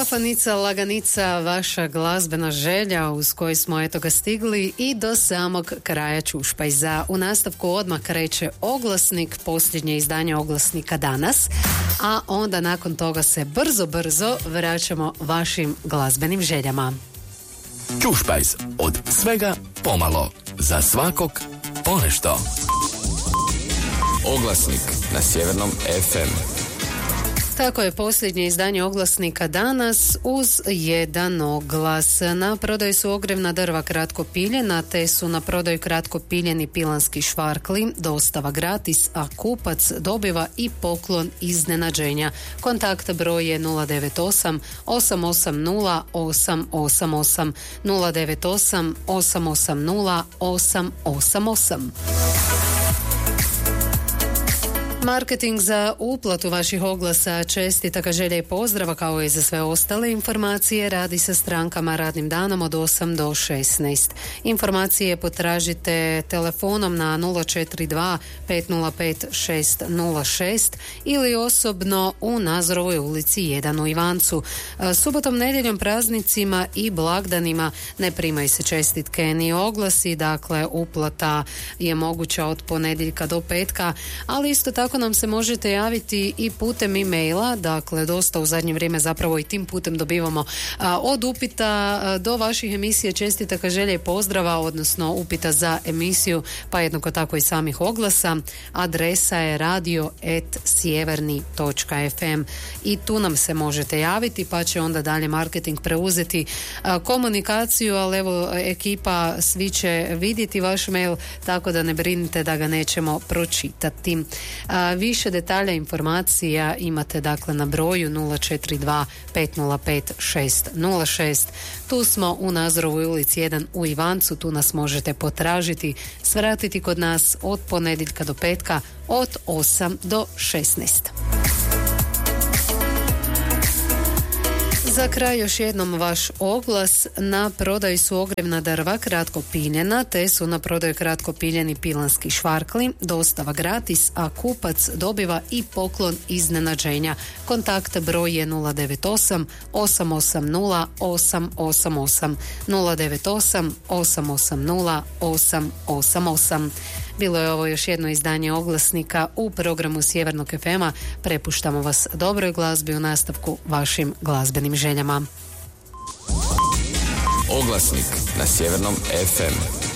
Lafanica, laganica, vaša glazbena želja uz koju smo eto ga stigli i do samog kraja Čušpajza. U nastavku odmah kreće oglasnik, posljednje izdanje oglasnika danas, a onda nakon toga se brzo vraćamo vašim glazbenim željama. Čušpajz, od svega pomalo, za svakog ponešto. Oglasnik na Sjevernom FM. Tako je, posljednje izdanje oglasnika danas uz jedan oglas. Na prodaju su ogrjevna drva kratko piljena, te su na prodaju kratko piljeni pilanski švarkli, dostava gratis, a kupac dobiva i poklon iznenađenja. Kontakt broj je 098 880 888 098 880 888. Marketing za uplatu vaših oglasa, čestitaka, želje i pozdrava kao i za sve ostale informacije radi sa strankama radnim danom od 8 do 16. Informacije potražite telefonom na 042 505 606 ili osobno u Nazorovoj ulici 1 u Ivancu. Subotom, nedjeljom, praznicima i blagdanima ne primaju se čestitke ni oglasi, dakle uplata je moguća od ponedjeljka do petka, ali isto tako nam se možete javiti i putem e-maila, dakle dosta u zadnje vrijeme zapravo i tim putem dobivamo od upita do vaših emisije čestitaka, želje i pozdrava, odnosno upita za emisiju, pa jednako tako i samih oglasa. Adresa je radio@sjeverni.fm i tu nam se možete javiti, pa će onda dalje marketing preuzeti komunikaciju, ali evo ekipa svi će vidjeti vaš mail, tako da ne brinite da ga nećemo pročitati. Više detalja, informacija imate dakle na broju 042 505 606. Tu smo u Nazorovoj ulici 1 u Ivancu, tu nas možete potražiti, svratiti kod nas od ponedjeljka do petka od 8 do 16. Za kraj još jednom vaš oglas. Na prodaju su ogrjevna drva kratko piljena, te su na prodaju kratko piljeni pilanski švarkli, dostava gratis, a kupac dobiva i poklon iznenađenja. Kontakt broj je 098 880 888 098 880 888. Bilo je ovo još jedno izdanje oglasnika u programu Sjevernog FM-a. Prepuštamo vas dobroj glazbi u nastavku vašim glazbenim željama. Oglasnik na Sjevernom FM.